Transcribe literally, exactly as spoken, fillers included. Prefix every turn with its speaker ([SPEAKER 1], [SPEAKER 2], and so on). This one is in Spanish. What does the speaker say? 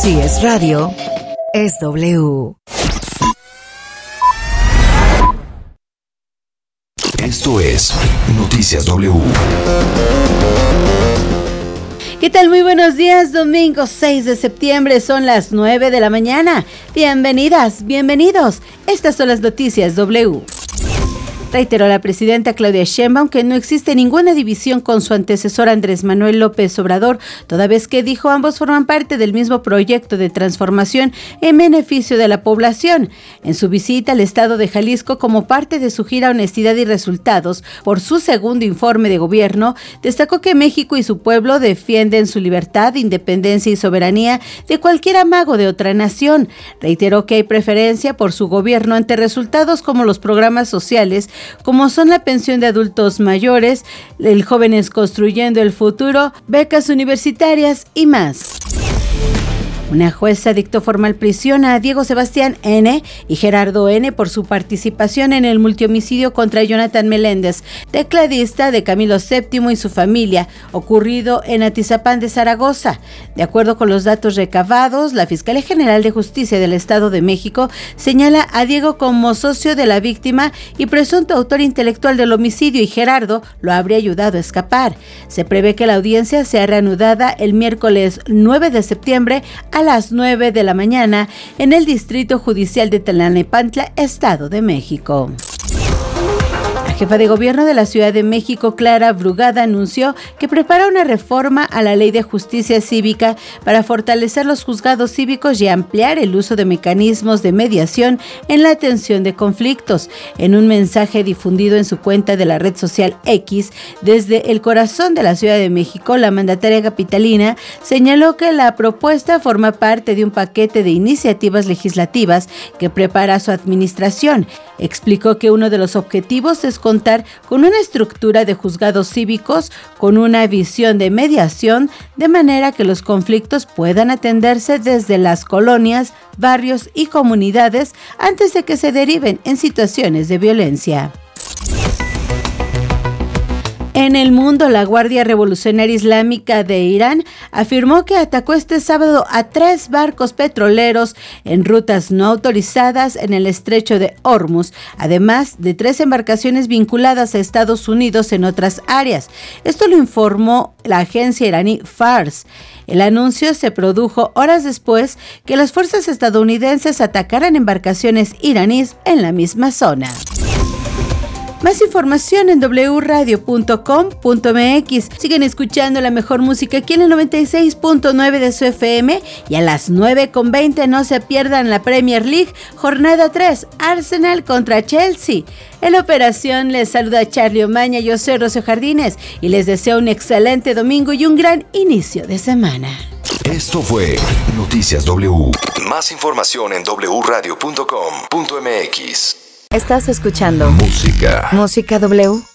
[SPEAKER 1] Si es radio, es W.
[SPEAKER 2] Esto es Noticias W.
[SPEAKER 3] ¿Qué tal? Muy buenos días, domingo seis de septiembre, son las nueve de la mañana. Bienvenidas, bienvenidos. Estas son las Noticias W. Reiteró la presidenta Claudia Sheinbaum que no existe ninguna división con su antecesor Andrés Manuel López Obrador, toda vez que dijo ambos forman parte del mismo proyecto de transformación en beneficio de la población. En su visita al estado de Jalisco como parte de su gira Honestidad y Resultados por su segundo informe de gobierno, destacó que México y su pueblo defienden su libertad, independencia y soberanía de cualquier amago de otra nación. Reiteró que hay preferencia por su gobierno ante resultados como los programas sociales, como son la pensión de adultos mayores, el Jóvenes Construyendo el Futuro, becas universitarias y más. Una jueza dictó formal prisión a Diego Sebastián N. y Gerardo N. por su participación en el multihomicidio contra Jonathan Meléndez, tecladista de Camilo séptimo y su familia, ocurrido en Atizapán de Zaragoza. De acuerdo con los datos recabados, la Fiscalía General de Justicia del Estado de México señala a Diego como socio de la víctima y presunto autor intelectual del homicidio, y Gerardo lo habría ayudado a escapar. Se prevé que la audiencia sea reanudada el miércoles nueve de septiembre a las nueve de la mañana en el Distrito Judicial de Tlalnepantla, Estado de México. La jefa de gobierno de la Ciudad de México, Clara Brugada, anunció que prepara una reforma a la Ley de Justicia Cívica para fortalecer los juzgados cívicos y ampliar el uso de mecanismos de mediación en la atención de conflictos. En un mensaje difundido en su cuenta de la red social X, desde el corazón de la Ciudad de México, la mandataria capitalina señaló que la propuesta forma parte de un paquete de iniciativas legislativas que prepara su administración. Explicó que uno de los objetivos es contar con una estructura de juzgados cívicos con una visión de mediación, de manera que los conflictos puedan atenderse desde las colonias, barrios y comunidades antes de que se deriven en situaciones de violencia. En el mundo, la Guardia Revolucionaria Islámica de Irán afirmó que atacó este sábado a tres barcos petroleros en rutas no autorizadas en el estrecho de Hormuz, además de tres embarcaciones vinculadas a Estados Unidos en otras áreas. Esto lo informó la agencia iraní Fars. El anuncio se produjo horas después que las fuerzas estadounidenses atacaran embarcaciones iraníes en la misma zona. Más información en doble u radio punto com punto eme equis. Siguen escuchando la mejor música aquí en el noventa y seis punto nueve de su F M, y a las nueve con veinte no se pierdan la Premier League, jornada tres, Arsenal contra Chelsea. En la operación les saluda Charly Omaña, yo soy Rocío Jardines y les deseo un excelente domingo y un gran inicio de semana.
[SPEAKER 2] Esto fue Noticias W. Más información en doble u radio punto com punto eme equis.
[SPEAKER 1] Estás escuchando
[SPEAKER 2] Música.
[SPEAKER 1] Música W.